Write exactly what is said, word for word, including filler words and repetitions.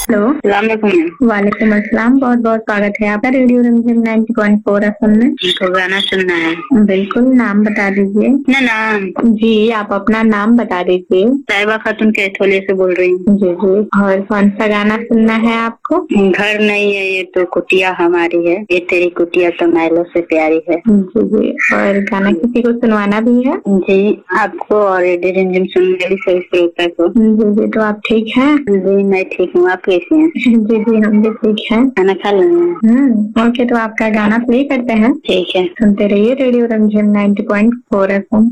Hello. वालेकुम अस्सलाम। बहुत बहुत स्वागत है आपका रेडियो रमझम ninety point four F M में। तो गाना सुनना है। बिल्कुल, नाम बता दीजिए। ना नाम जी, आप अपना नाम बता दीजिए। साहिबा खातून कैथोलिया से बोल रही हूँ। जी जी। और कौन सा गाना सुनना है आपको? घर नहीं है ये तो कुटिया हमारी है, ये तेरी कुटिया तो मैलों से प्यारी है। जी जी। और गाना किसी को सुनवाना भी है? जी, आपको और रेडियो रमझम सुनने वाली सभी श्रोता को। जी जी। तो आप ठीक हैं? जी मैं ठीक हूँ, आप कैसे हैं? जी जी, हम भी ठीक हैं। खाना खा लेंगे? हम्म ओके, तो आपका गाना प्ले करते हैं। ठीक है, सुनते रहिए रेडियो रमझम ninety point four F M.